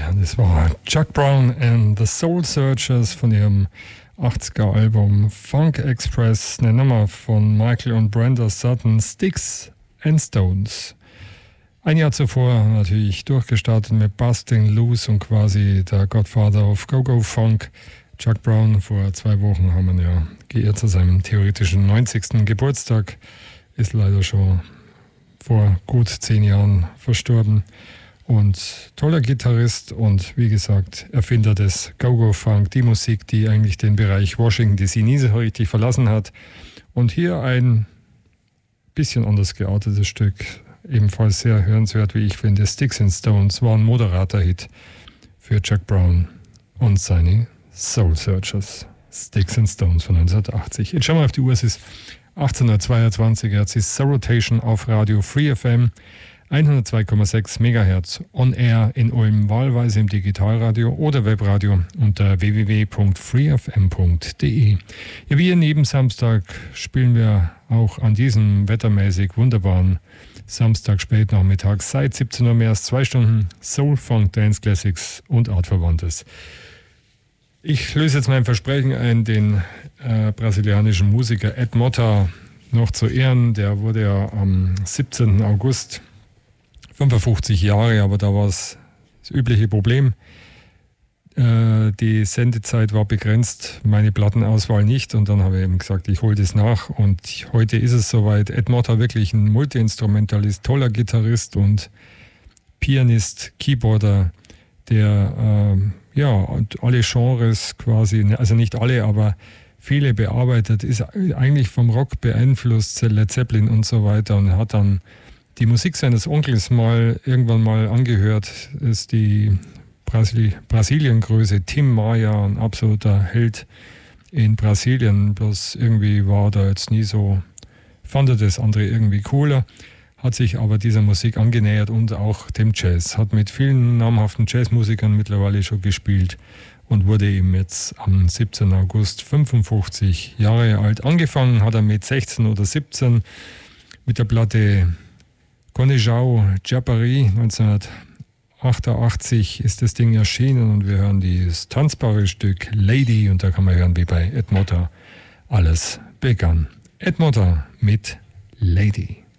das war Chuck Brown and the Soul Searchers von ihrem 80er-Album Funk Express, eine Nummer von Michael und Brenda Sutton, Sticks and Stones. Ein Jahr zuvor natürlich durchgestartet mit Busting Loose und quasi der Godfather of Go-Go Funk. Chuck Brown, vor 2 Wochen haben wir ja geehrt zu seinem theoretischen 90. Geburtstag, ist leider schon vor gut 10 Jahren verstorben. Und toller Gitarrist und wie gesagt Erfinder des Go-Go-Funk, die Musik, die eigentlich den Bereich Washington DC nie so richtig verlassen hat. Und hier ein bisschen anders geartetes Stück, ebenfalls sehr hörenswert, wie ich finde. Sticks and Stones war ein moderater Hit für Chuck Brown und seine Soul Searchers. Sticks and Stones von 1980. Jetzt schauen wir auf die Uhr, es ist 18:22 Uhr, jetzt ist Soul Rotation auf Radio Free FM. 102,6 MHz on air in Ulm, wahlweise im Digitalradio oder Webradio unter www.freefm.de. Ja, wie jeden Samstag spielen wir auch an diesem wettermäßig wunderbaren Samstag spätnachmittag seit 17 Uhr mehr als 2 Stunden Soul, Funk, Dance Classics und Artverwandtes. Ich löse jetzt mein Versprechen ein, den brasilianischen Musiker Ed Motta noch zu ehren. Der wurde ja am 17. August 55 Jahre, aber da war es das übliche Problem. Die Sendezeit war begrenzt, meine Plattenauswahl nicht und dann habe ich eben gesagt, ich hole das nach und heute ist es soweit. Ed Motta, wirklich ein Multi-Instrumentalist, toller Gitarrist und Pianist, Keyboarder, der alle Genres quasi, also nicht alle, aber viele bearbeitet, ist eigentlich vom Rock beeinflusst, Led Zeppelin und so weiter und hat dann die Musik seines Onkels irgendwann mal angehört, ist die Brasilien-Größe Tim Maia, ein absoluter Held in Brasilien, bloß irgendwie war da jetzt nie so, fand er das andere irgendwie cooler, hat sich aber dieser Musik angenähert und auch dem Jazz, hat mit vielen namhaften Jazzmusikern mittlerweile schon gespielt und wurde eben jetzt am 17. August 55 Jahre alt. Angefangen hat er mit 16 oder 17 mit der Platte Conejao Japari. 1988 ist das Ding erschienen und wir hören das tanzbare Stück Lady und da kann man hören, wie bei Ed Motta alles begann. Ed Motta mit Lady.